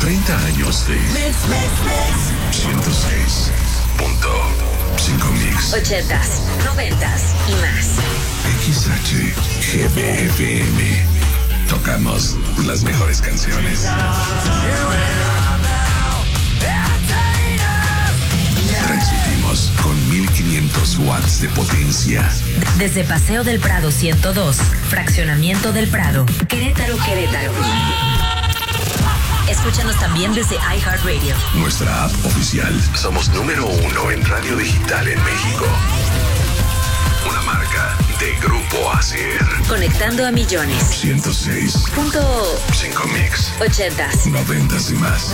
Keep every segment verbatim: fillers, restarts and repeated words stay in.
treinta años de ciento seis punto cinco Mix. Ochentas, noventas y más. X H G B F M. Tocamos las mejores canciones. Transmitimos con mil quinientos watts de potencia. Desde Paseo del Prado ciento dos, Fraccionamiento del Prado, Querétaro, Querétaro. Escúchanos también desde iHeartRadio. Nuestra app oficial. Somos número uno en radio digital en México. Una marca de Grupo Acer. Conectando a millones. ciento seis punto cinco Mix. Ochentas, noventas y más.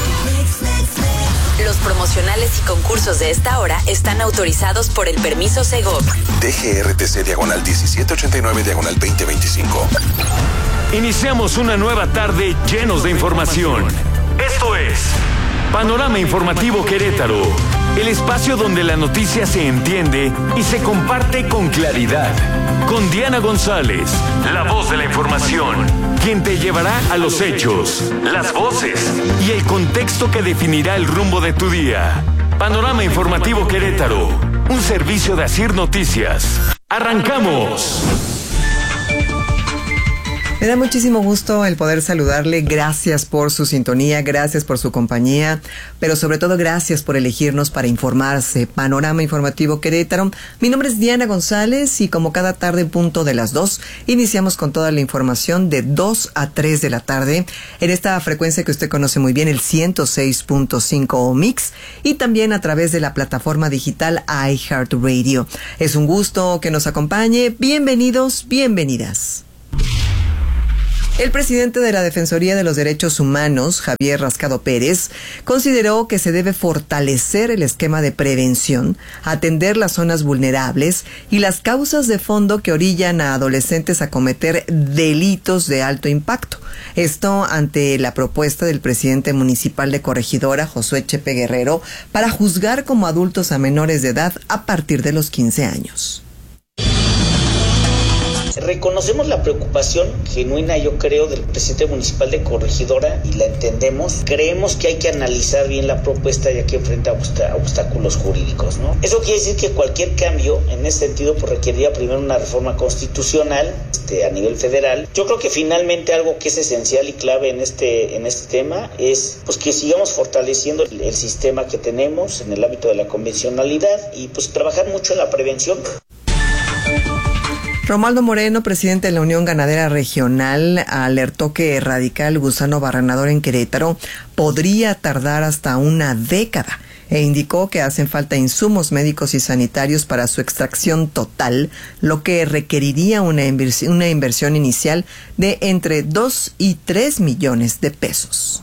Los promocionales y concursos de esta hora están autorizados por el permiso Segov. D G R T C diagonal diecisiete ochenta y nueve diagonal veinte veinticinco. Iniciamos una nueva tarde llenos de información. Esto es Panorama Informativo Querétaro, el espacio donde la noticia se entiende y se comparte con claridad. Con Diana González, la voz de la información, quien te llevará a los hechos, las voces y el contexto que definirá el rumbo de tu día. Panorama Informativo Querétaro, un servicio de Asir Noticias. ¡Arrancamos! Me da muchísimo gusto el poder saludarle. Gracias por su sintonía, gracias por su compañía, pero sobre todo gracias por elegirnos para informarse. Panorama Informativo Querétaro. Mi nombre es Diana González y como cada tarde en punto de las dos, iniciamos con toda la información de dos a tres de la tarde en esta frecuencia que usted conoce muy bien, el ciento seis punto cinco Mix, y también a través de la plataforma digital iHeartRadio. Es un gusto que nos acompañe. Bienvenidos, bienvenidas. El presidente de la Defensoría de los Derechos Humanos, Javier Rascado Pérez, consideró que se debe fortalecer el esquema de prevención, atender las zonas vulnerables y las causas de fondo que orillan a adolescentes a cometer delitos de alto impacto. Esto ante la propuesta del presidente municipal de Corregidora, Josué Chepe Guerrero, para juzgar como adultos a menores de edad a partir de los quince años. Reconocemos la preocupación genuina, yo creo, del presidente municipal de Corregidora y la entendemos. Creemos que hay que analizar bien la propuesta ya que enfrenta obstáculos jurídicos, ¿no? Eso quiere decir que cualquier cambio en ese sentido pues requeriría primero una reforma constitucional este, a nivel federal. Yo creo que finalmente algo que es esencial y clave en este, en este tema es pues que sigamos fortaleciendo el, el sistema que tenemos en el ámbito de la convencionalidad y pues trabajar mucho en la prevención. Romualdo Moreno, presidente de la Unión Ganadera Regional, alertó que erradicar el gusano barrenador en Querétaro podría tardar hasta una década e indicó que hacen falta insumos médicos y sanitarios para su extracción total, lo que requeriría una inversión, una inversión inicial de entre dos y tres millones de pesos.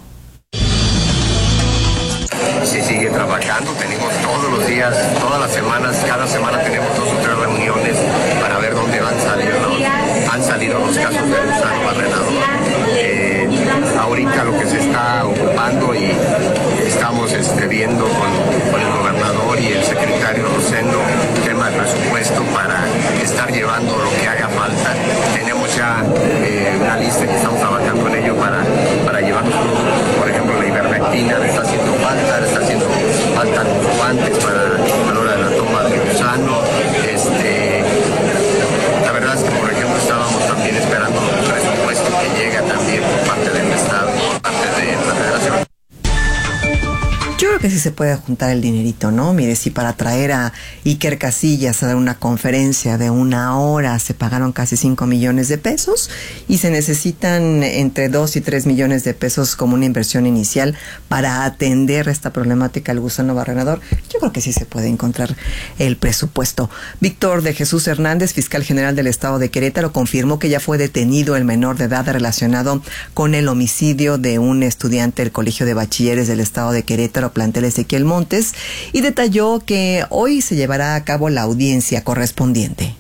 Se sigue trabajando, tenemos todos los días, todas las semanas, cada semana tenemos dos o tres reuniones para ver dónde van saliendo, han salido los casos de gusano barrenador. Eh, ahorita lo que se está ocupando y estamos este, viendo con, con el gobernador y el secretario Rosendo el tema de presupuesto para estar llevando lo que haga falta. Tenemos ya eh, una lista que estamos trabajando en ello para, para llevarnos productos, por ejemplo la ivermectina le está haciendo falta, le está haciendo falta los guantes para a la hora de la toma del gusano. Este, la verdad es que por ejemplo estábamos también esperando un presupuesto que llega también por parte del Estado, por parte de la Federación. Yo creo que sí se puede juntar el dinerito, ¿no? Mire, si para traer a Iker Casillas a dar una conferencia de una hora se pagaron casi cinco millones de pesos y se necesitan entre dos y tres millones de pesos como una inversión inicial para atender esta problemática del gusano barrenador, yo creo que sí se puede encontrar el presupuesto. Víctor de Jesús Hernández, fiscal general del Estado de Querétaro, confirmó que ya fue detenido el menor de edad relacionado con el homicidio de un estudiante del Colegio de Bachilleres del Estado de Querétaro, plantel Ezequiel Montes, y detalló que hoy se llevará a cabo la audiencia correspondiente.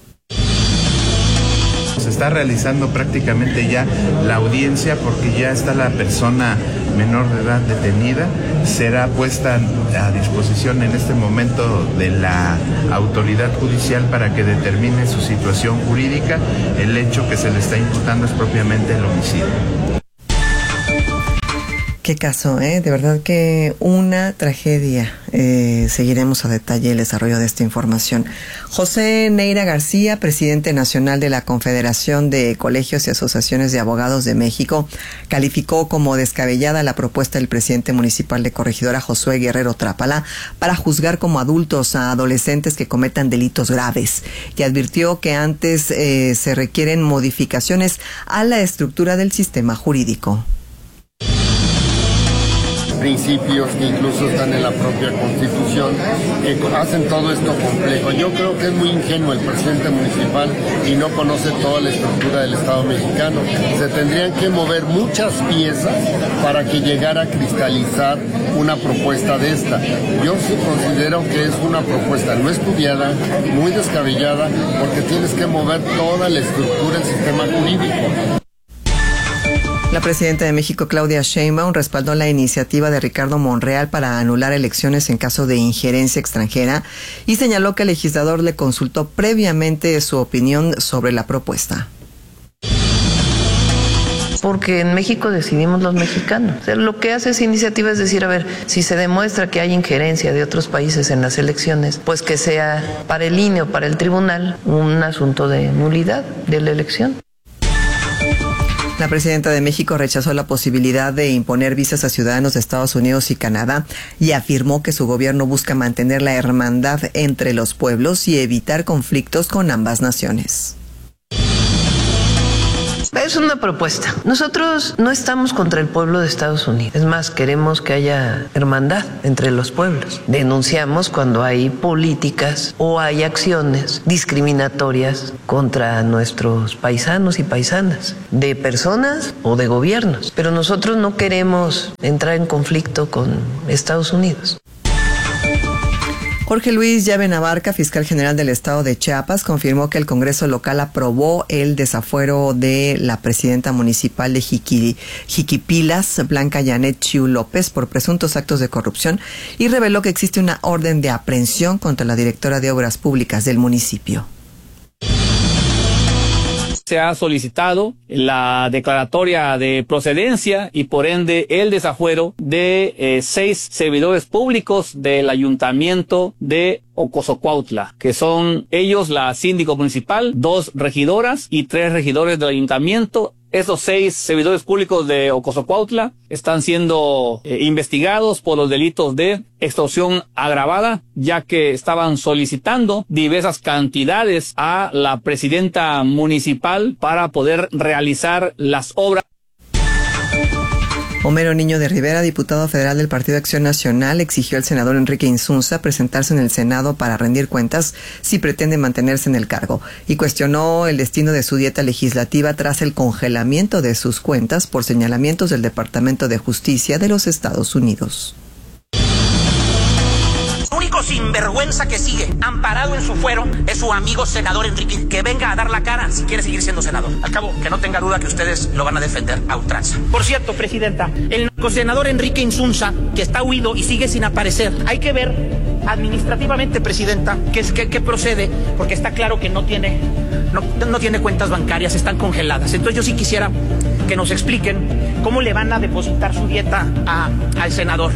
Se está realizando prácticamente ya la audiencia porque ya está la persona menor de edad detenida. Será puesta a disposición en este momento de la autoridad judicial para que determine su situación jurídica. El hecho que se le está imputando es propiamente el homicidio. Qué caso, ¿eh? De verdad que una tragedia. Eh, seguiremos a detalle el desarrollo de esta información. José Neira García, presidente nacional de la Confederación de Colegios y Asociaciones de Abogados de México, calificó como descabellada la propuesta del presidente municipal de Corregidora, Josué Guerrero Trápala, para juzgar como adultos a adolescentes que cometan delitos graves, y advirtió que antes eh, se requieren modificaciones a la estructura del sistema jurídico. Principios que incluso están en la propia Constitución, que hacen todo esto complejo. Yo creo que es muy ingenuo el presidente municipal y no conoce toda la estructura del Estado mexicano. Se tendrían que mover muchas piezas para que llegara a cristalizar una propuesta de esta. Yo sí considero que es una propuesta no estudiada, muy descabellada, porque tienes que mover toda la estructura del sistema jurídico. La presidenta de México, Claudia Sheinbaum, respaldó la iniciativa de Ricardo Monreal para anular elecciones en caso de injerencia extranjera y señaló que el legislador le consultó previamente su opinión sobre la propuesta. Porque en México decidimos los mexicanos. O sea, lo que hace esa iniciativa es decir, a ver, si se demuestra que hay injerencia de otros países en las elecciones, pues que sea para el I N E o para el tribunal un asunto de nulidad de la elección. La presidenta de México rechazó la posibilidad de imponer visas a ciudadanos de Estados Unidos y Canadá y afirmó que su gobierno busca mantener la hermandad entre los pueblos y evitar conflictos con ambas naciones. Es una propuesta. Nosotros no estamos contra el pueblo de Estados Unidos. Es más, queremos que haya hermandad entre los pueblos. Denunciamos cuando hay políticas o hay acciones discriminatorias contra nuestros paisanos y paisanas, de personas o de gobiernos. Pero nosotros no queremos entrar en conflicto con Estados Unidos. Jorge Luis Llave Navarca, fiscal general del estado de Chiapas, confirmó que el Congreso local aprobó el desafuero de la presidenta municipal de Jiqui, Jiquipilas, Blanca Janet Chiu López, por presuntos actos de corrupción, y reveló que existe una orden de aprehensión contra la directora de Obras Públicas del municipio. Se ha solicitado la declaratoria de procedencia y por ende el desafuero de eh, seis servidores públicos del ayuntamiento de Ocosocuautla, que son ellos la síndico municipal, dos regidoras y tres regidores del ayuntamiento. Esos seis servidores públicos de Ocosocuautla están siendo eh, investigados por los delitos de extorsión agravada, ya que estaban solicitando diversas cantidades a la presidenta municipal para poder realizar las obras. Homero Niño de Rivera, diputado federal del Partido Acción Nacional, exigió al senador Enrique Insunza presentarse en el Senado para rendir cuentas si pretende mantenerse en el cargo, y cuestionó el destino de su dieta legislativa tras el congelamiento de sus cuentas por señalamientos del Departamento de Justicia de los Estados Unidos. El único sinvergüenza que sigue amparado en su fuero es su amigo senador Enrique, que venga a dar la cara si quiere seguir siendo senador. Al cabo, que no tenga duda que ustedes lo van a defender a ultranza. Por cierto, presidenta, el senador Enrique Insunza, que está huido y sigue sin aparecer, hay que ver administrativamente, presidenta, qué es que, que procede, porque está claro que no tiene, no, no tiene cuentas bancarias, están congeladas. Entonces yo sí quisiera que nos expliquen cómo le van a depositar su dieta a, al senador.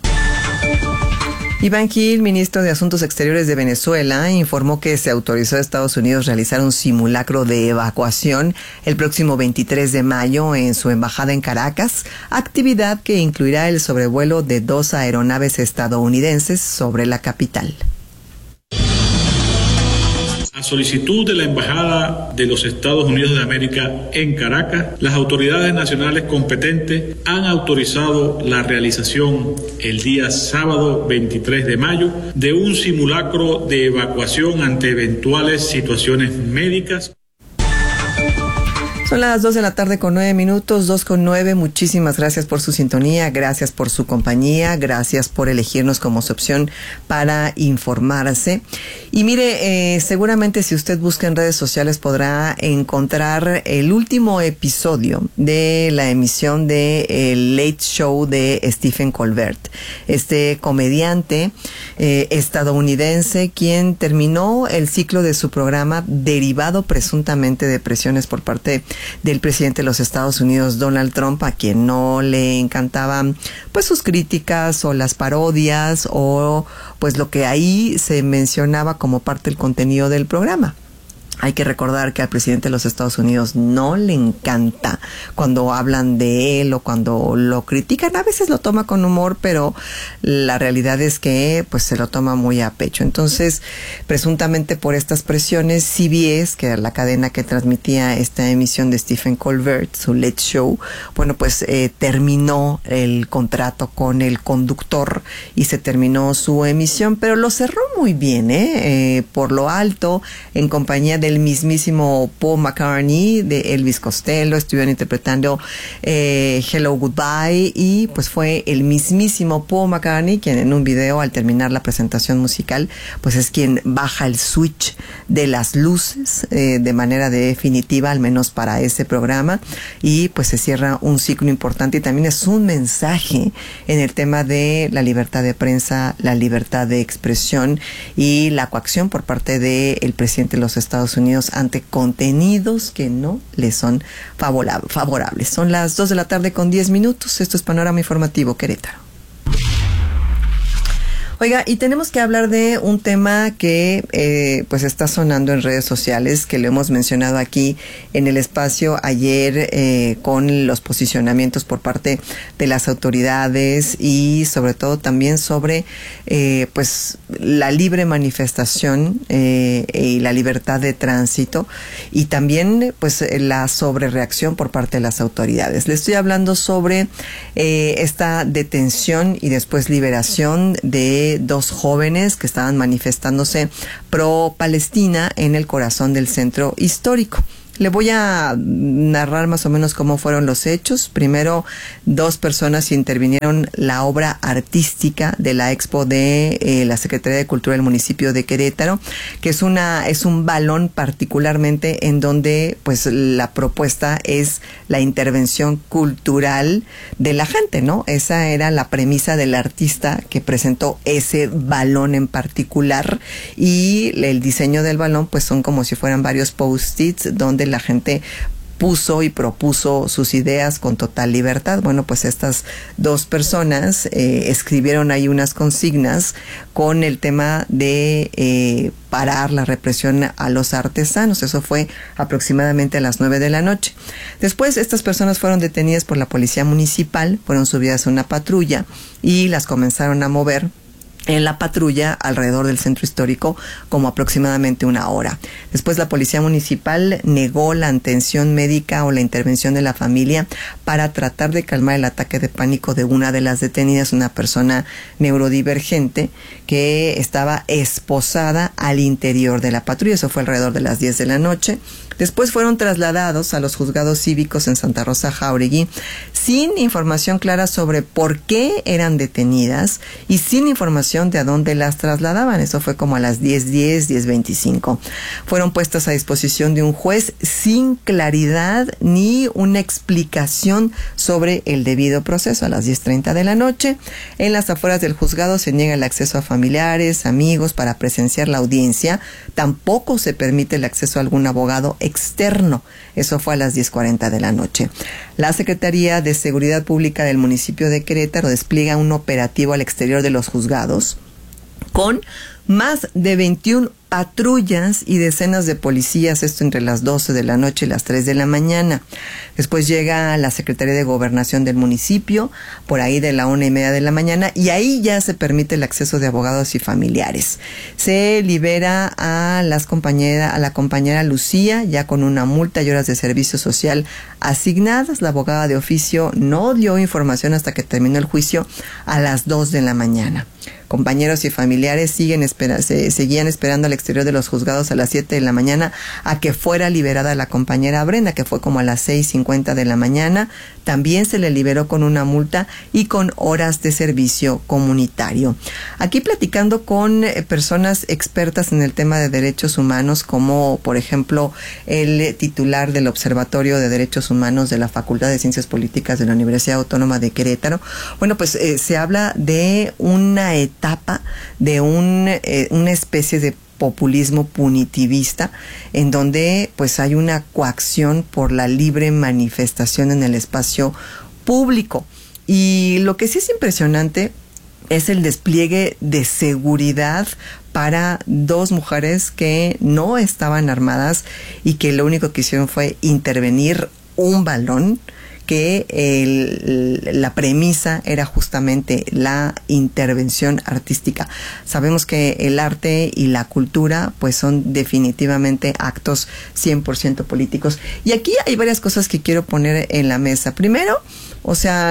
Iván Gil, ministro de Asuntos Exteriores de Venezuela, informó que se autorizó a Estados Unidos realizar un simulacro de evacuación el próximo veintitrés de mayo en su embajada en Caracas, actividad que incluirá el sobrevuelo de dos aeronaves estadounidenses sobre la capital. A solicitud de la Embajada de los Estados Unidos de América en Caracas, las autoridades nacionales competentes han autorizado la realización el día sábado veintitrés de mayo de un simulacro de evacuación ante eventuales situaciones médicas. Son las dos de la tarde con nueve minutos, dos con nueve. Muchísimas gracias por su sintonía, gracias por su compañía, gracias por elegirnos como su opción para informarse. Y mire, eh, seguramente si usted busca en redes sociales podrá encontrar el último episodio de la emisión de el Late Show de Stephen Colbert, este comediante eh, estadounidense quien terminó el ciclo de su programa derivado presuntamente de presiones por parte del presidente de los Estados Unidos, Donald Trump, a quien no le encantaban pues sus críticas o las parodias o pues lo que ahí se mencionaba como parte del contenido del programa. Hay que recordar que al presidente de los Estados Unidos no le encanta cuando hablan de él o cuando lo critican. A veces lo toma con humor, pero la realidad es que pues se lo toma muy a pecho. Entonces, presuntamente por estas presiones, C B S, que era la cadena que transmitía esta emisión de Stephen Colbert, su Late Show, bueno, pues eh, terminó el contrato con el conductor y se terminó su emisión, pero lo cerró muy bien, ¿eh? eh por lo alto, en compañía de el mismísimo Paul McCartney, de Elvis Costello, estuvieron interpretando eh, Hello Goodbye, y pues fue el mismísimo Paul McCartney quien en un video, al terminar la presentación musical, pues es quien baja el switch de las luces eh, de manera definitiva, al menos para ese programa, y pues se cierra un ciclo importante y también es un mensaje en el tema de la libertad de prensa, la libertad de expresión y la coacción por parte del presidente de los Estados Unidos ante contenidos que no le son favorables. Son las dos de la tarde con diez minutos. Esto es Panorama Informativo Querétaro. Oiga, y tenemos que hablar de un tema que eh, pues está sonando en redes sociales, que lo hemos mencionado aquí en el espacio ayer eh, con los posicionamientos por parte de las autoridades y sobre todo también sobre eh, pues la libre manifestación eh, y la libertad de tránsito y también pues la sobrereacción por parte de las autoridades. Le estoy hablando sobre eh, esta detención y después liberación de dos jóvenes que estaban manifestándose pro Palestina en el corazón del centro histórico. Le voy a narrar más o menos cómo fueron los hechos. Primero, dos personas intervinieron la obra artística de la expo de eh, la Secretaría de Cultura del municipio de Querétaro, que es una es un balón particularmente en donde pues la propuesta es la intervención cultural de la gente, ¿no? Esa era la premisa del artista que presentó ese balón en particular, y el diseño del balón pues son como si fueran varios post-its donde la gente puso y propuso sus ideas con total libertad. Bueno, pues estas dos personas eh, escribieron ahí unas consignas con el tema de eh, parar la represión a los artesanos. Eso fue aproximadamente a las nueve de la noche. Después, estas personas fueron detenidas por la policía municipal, fueron subidas a una patrulla y las comenzaron a mover en la patrulla alrededor del centro histórico como aproximadamente una hora. Después la policía municipal negó la atención médica o la intervención de la familia para tratar de calmar el ataque de pánico de una de las detenidas, una persona neurodivergente que estaba esposada al interior de la patrulla. Eso fue alrededor de las diez de la noche. Después fueron trasladados a los juzgados cívicos en Santa Rosa Jáuregui sin información clara sobre por qué eran detenidas y sin información de a dónde las trasladaban. Eso fue como a las diez diez, diez veinticinco. Fueron puestas a disposición de un juez sin claridad ni una explicación sobre el debido proceso. A las diez treinta de la noche, en las afueras del juzgado se niega el acceso a familiares, amigos para presenciar la audiencia. Tampoco se permite el acceso a algún abogado externo. Eso fue a las diez cuarenta de la noche. La Secretaría de Seguridad Pública del municipio de Querétaro despliega un operativo al exterior de los juzgados con más de veintiuna patrullas y decenas de policías, esto entre las doce de la noche y las tres de la mañana. Después llega la Secretaría de Gobernación del municipio, por ahí de la una y media de la mañana, y ahí ya se permite el acceso de abogados y familiares. Se libera a las compañeras, a la compañera Lucía, ya con una multa y horas de servicio social asignadas. La abogada de oficio no dio información hasta que terminó el juicio a las dos de la mañana. Compañeros y familiares siguen espera, se, seguían esperando al exterior de los juzgados a las siete de la mañana a que fuera liberada la compañera Brenda, que fue como a las seis cincuenta de la mañana. También se le liberó con una multa y con horas de servicio comunitario. Aquí platicando con eh, personas expertas en el tema de derechos humanos, como por ejemplo el titular del Observatorio de Derechos Humanos de la Facultad de Ciencias Políticas de la Universidad Autónoma de Querétaro. Bueno, pues eh, se habla de una etapa, de un, eh, una especie de populismo punitivista, en donde pues hay una coacción por la libre manifestación en el espacio público. Y lo que sí es impresionante es el despliegue de seguridad para dos mujeres que no estaban armadas y que lo único que hicieron fue intervenir un balón, que el, la premisa era justamente la intervención artística. Sabemos que el arte y la cultura pues son definitivamente actos cien por ciento políticos. Y aquí hay varias cosas que quiero poner en la mesa. Primero, o sea,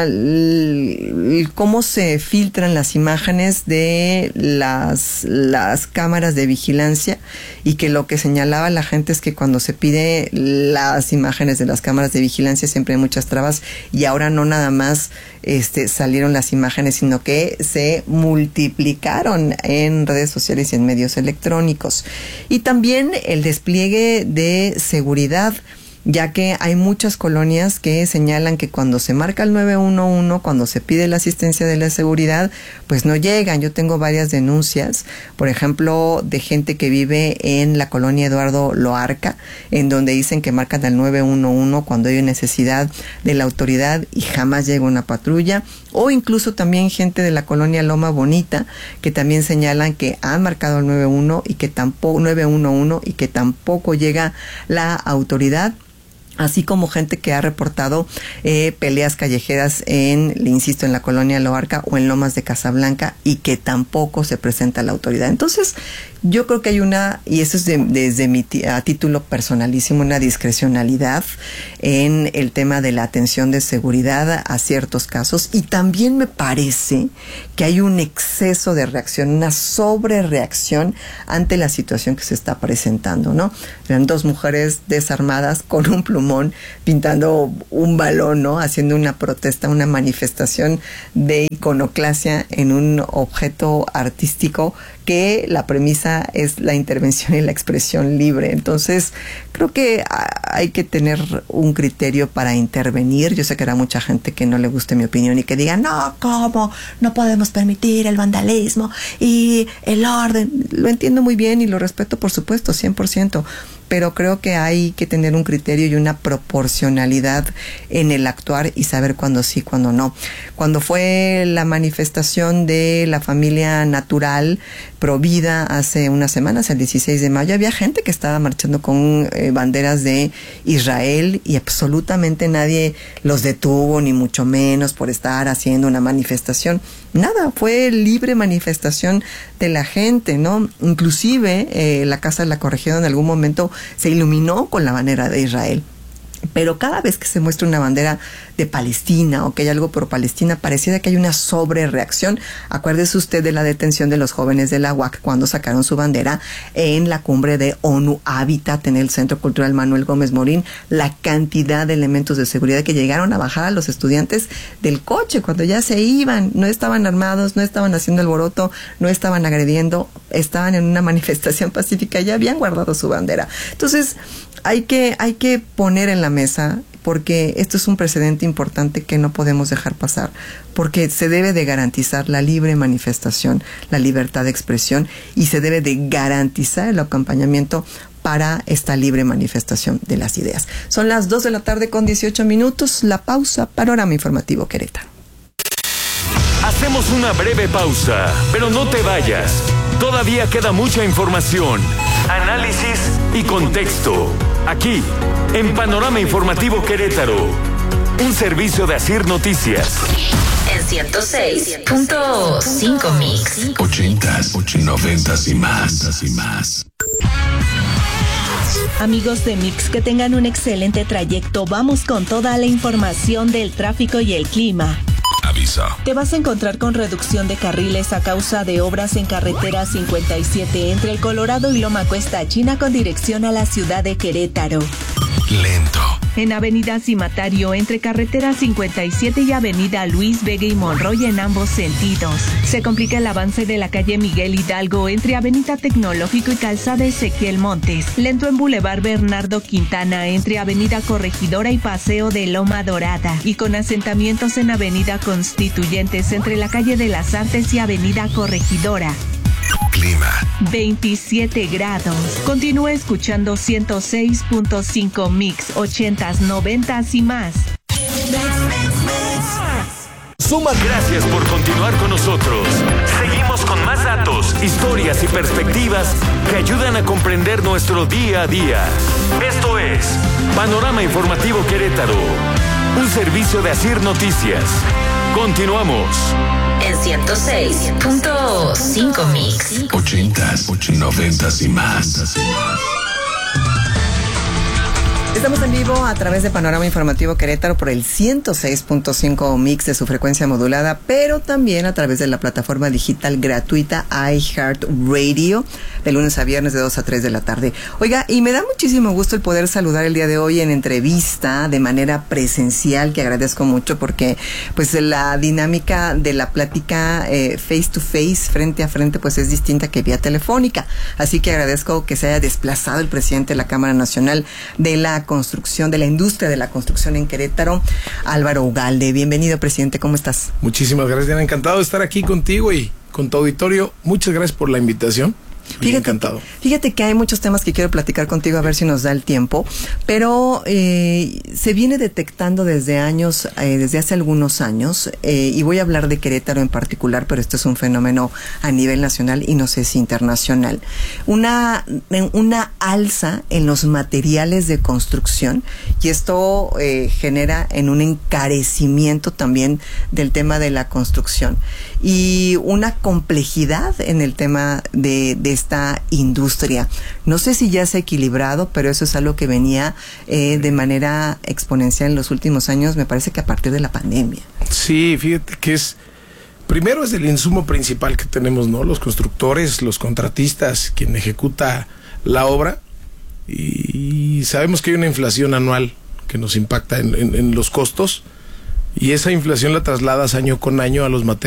l- l- cómo se filtran las imágenes de las, las cámaras de vigilancia, y que lo que señalaba la gente es que cuando se pide las imágenes de las cámaras de vigilancia siempre hay muchas trabas, y ahora no nada más este, salieron las imágenes, sino que se multiplicaron en redes sociales y en medios electrónicos. Y también el despliegue de seguridad, ya que hay muchas colonias que señalan que cuando se marca el nueve uno uno, cuando se pide la asistencia de la seguridad, pues no llegan. Yo tengo varias denuncias, por ejemplo, de gente que vive en la colonia Eduardo Loarca, en donde dicen que marcan el nueve uno uno cuando hay necesidad de la autoridad y jamás llega una patrulla, o incluso también gente de la colonia Loma Bonita, que también señalan que han marcado el nueve uno y que tampoco, nueve uno uno y que tampoco llega la autoridad. Así como gente que ha reportado eh, peleas callejeras en, le insisto, en la colonia Loarca o en Lomas de Casablanca, y que tampoco se presenta la autoridad. Entonces, yo creo que hay una, y eso es de, desde mi t- a título personalísimo, una discrecionalidad en el tema de la atención de seguridad a ciertos casos, y también me parece que hay un exceso de reacción, una sobrereacción ante la situación que se está presentando, ¿no? Eran dos mujeres desarmadas con un plumón pintando un balón, ¿no? Haciendo una protesta, una manifestación de iconoclasia en un objeto artístico, que la premisa es la intervención y la expresión libre. Entonces, creo que hay que tener un criterio para intervenir. Yo sé que habrá mucha gente que no le guste mi opinión y que diga, no, ¿cómo? No podemos permitir el vandalismo y el orden. Lo entiendo muy bien y lo respeto, por supuesto, cien por ciento. Pero creo que hay que tener un criterio y una proporcionalidad en el actuar y saber cuándo sí, cuándo no. Cuando fue la manifestación de la familia natural Provida hace unas semanas, el dieciséis de mayo, había gente que estaba marchando con eh, banderas de Israel, y absolutamente nadie los detuvo, ni mucho menos por estar haciendo una manifestación. Nada, fue libre manifestación de la gente, ¿no? Inclusive eh, la Casa de la Corregidora en algún momento se iluminó con la bandera de Israel. Pero cada vez que se muestra una bandera de Palestina o que hay algo por Palestina, pareciera que hay una sobrereacción. Acuérdese usted de la detención de los jóvenes de la U A C cuando sacaron su bandera en la cumbre de ONU Hábitat en el Centro Cultural Manuel Gómez Morín. La cantidad de elementos de seguridad que llegaron a bajar a los estudiantes del coche cuando ya se iban. No estaban armados, no estaban haciendo alboroto, no estaban agrediendo, estaban en una manifestación pacífica, ya habían guardado su bandera. Entonces, hay que, hay que poner en la mesa, porque esto es un precedente importante que no podemos dejar pasar, porque se debe de garantizar la libre manifestación, la libertad de expresión, y se debe de garantizar el acompañamiento para esta libre manifestación de las ideas. Son las dos de la tarde con dieciocho minutos, la pausa, Panorama Informativo Querétaro. Hacemos una breve pausa, pero no te vayas. Todavía queda mucha información, análisis y contexto. Aquí, en Panorama Informativo Querétaro, un servicio de Asir Noticias. En ciento seis punto cinco Mix. Ochentas, noventas y más. y más. Amigos de Mix, que tengan un excelente trayecto. Vamos con toda la información del tráfico y el clima. Aviso. Te vas a encontrar con reducción de carriles a causa de obras en carretera cincuenta y siete entre el Colorado y Loma Cuesta China con dirección a la ciudad de Querétaro. Lento. En avenida Cimatario entre carretera cincuenta y siete y avenida Luis Vega y Monroy en ambos sentidos. Se complica el avance de la calle Miguel Hidalgo entre avenida Tecnológico y calzada Ezequiel Montes. Lento en Boulevard Bernardo Quintana entre avenida Corregidora y Paseo de Loma Dorada. Y con asentamientos en avenida Constituyentes entre la calle de las Artes y avenida Corregidora. Clima. veintisiete grados. Continúa escuchando ciento seis punto cinco Mix, ochentas, noventas y más. Suma, gracias por continuar con nosotros. Seguimos con más datos, historias y perspectivas que ayudan a comprender nuestro día a día. Esto es Panorama Informativo Querétaro, un servicio de Asir Noticias. Continuamos. En ciento seis punto cinco Mix. Ochentas, noventas y más. Estamos en vivo a través de Panorama Informativo Querétaro por el ciento seis punto cinco Mix de su frecuencia modulada, pero también a través de la plataforma digital gratuita iHeartRadio, de lunes a viernes de dos a tres de la tarde. Oiga, y me da muchísimo gusto el poder saludar el día de hoy en entrevista de manera presencial, que agradezco mucho porque pues la dinámica de la plática eh, face to face, frente a frente, pues es distinta que vía telefónica. Así que agradezco que se haya desplazado el presidente de la Cámara Nacional de la Construcción, de la Industria de la Construcción en Querétaro, Álvaro Ugalde. Bienvenido, presidente, ¿cómo estás? Muchísimas gracias, Diana. Encantado de estar aquí contigo y con tu auditorio. Muchas gracias por la invitación. Fíjate, encantado. Fíjate que hay muchos temas que quiero platicar contigo, a ver si nos da el tiempo, pero eh, se viene detectando desde años, eh, desde hace algunos años, eh, y voy a hablar de Querétaro en particular, pero esto es un fenómeno a nivel nacional y no sé si internacional, una, una alza en los materiales de construcción, y esto eh, genera en un encarecimiento también del tema de la construcción y una complejidad en el tema de, de esta industria. No sé si ya se ha equilibrado, pero eso es algo que venía eh, de manera exponencial en los últimos años, me parece que a partir de la pandemia. Sí, fíjate que es, primero es el insumo principal que tenemos, ¿no? Los constructores, los contratistas, quien ejecuta la obra, y sabemos que hay una inflación anual que nos impacta en, en, en los costos, y esa inflación la trasladas año con año a los materiales